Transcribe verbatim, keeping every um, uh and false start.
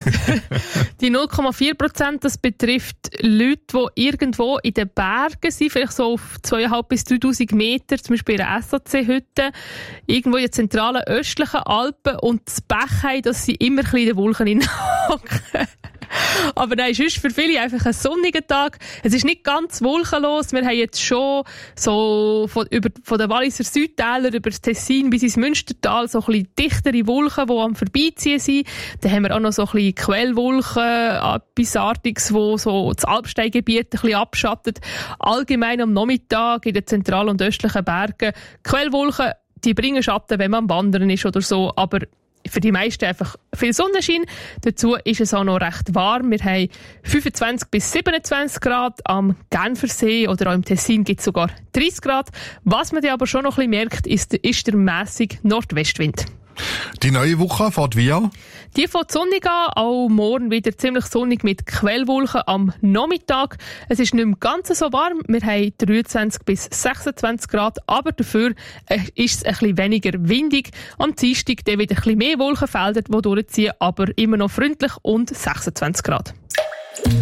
Die null Komma vier Prozent, das betrifft Leute, die irgendwo in den Bergen sind, vielleicht so auf zweitausendfünfhundert bis dreitausend Meter, zum Beispiel in einer S A C-Hütte, irgendwo in den zentralen östlichen Alpen, und das Pech haben, dass sie immer ein bisschen in den Wolken hocken. Aber nein, es ist für viele einfach ein sonniger Tag. Es ist nicht ganz wolkenlos. Wir haben jetzt schon so von, über, von den Walliser Südtälern über das Tessin bis ins Münstertal so ein bisschen dichtere Wolken, die am Vorbeiziehen sind. Dann haben wir auch noch so ein bisschen Quellwolken, etwas Artiges, wo so das Alpsteingebiet ein bisschen abschattet. Allgemein am Nachmittag in den zentralen und östlichen Bergen. Quellwolken, die bringen Schatten, wenn man am Wandern ist oder so, aber für die meisten einfach viel Sonnenschein. Dazu ist es auch noch recht warm. Wir haben fünfundzwanzig bis siebenundzwanzig Grad. Am Genfersee oder auch im Tessin gibt es sogar dreißig Grad. Was man dann aber schon noch ein bisschen merkt, ist, ist der mässige Nordwestwind. Die neue Woche fährt wie an? Die fährt sonnig an, auch morgen wieder ziemlich sonnig mit Quellwolken am Nachmittag. Es ist nicht mehr ganz so warm, wir haben dreiundzwanzig bis sechsundzwanzig Grad, aber dafür ist es ein bisschen weniger windig. Am Dienstag dann wieder ein bisschen mehr Wolkenfelder, die durchziehen, aber immer noch freundlich und sechsundzwanzig Grad.